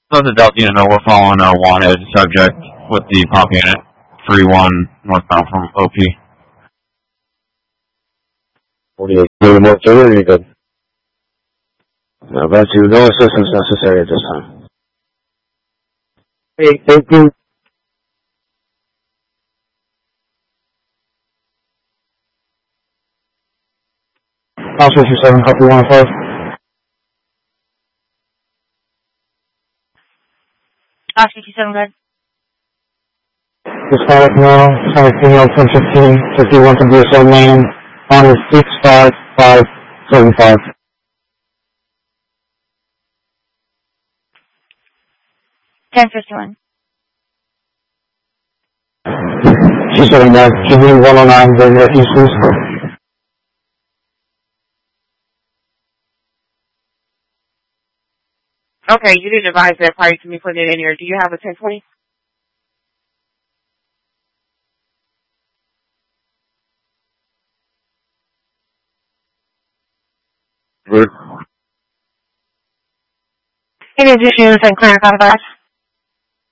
So the Delta unit, we're following a wanted subject with the pop unit, 3-1 northbound from OP. 48. Moving more further, you're good. Now back to no assistance necessary at this time. Hey, thank you. House 57, copy 105. House 57, good. Hispanic male, Hispanic female, 1015, 51 to DSL lane, on is 65575. 1051. 279, Jimmy 109, very northeast, please. Okay, you didn't advise that prior to me putting it in here. Do you have a 1020? Good. In addition, St. Clair, code advice.